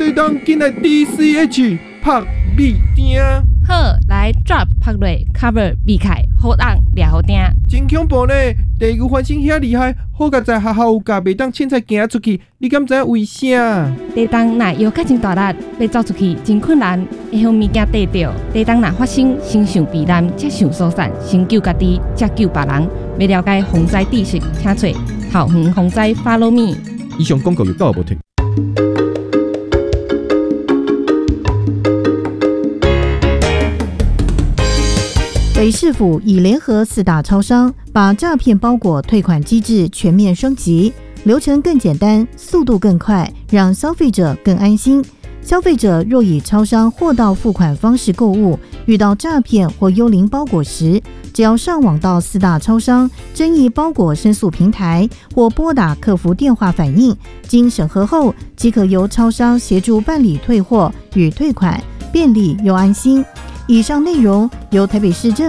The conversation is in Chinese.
你当进来 DCH 拍米丁。 好，来 drop 拍落 cover 避开，好当掠好定。 真恐怖呢！地牛反省遐厉害，好甲在学校有教，袂当凊彩行出去。你敢知为啥？ 地动若摇较真大力，要走出去真困难，会向物件跌着。地动若发生，先想避难，才想疏散，先救家己，才救别人。要了解防灾知识，请找桃园防灾 Follow Me。 以上广告有够无停。 北市府已联合4大超商，把诈骗包裹退款机制全面升级，流程更简单，速度更快，让消费者更安心。消费者若以超商货到付款方式购物，遇到诈骗或幽灵包裹时，只要上网到4大超商争议包裹申诉平台，或拨打客服电话反映，经审核后，即可由超商协助办理退货与退款，便利又安心。以上内容由台北市政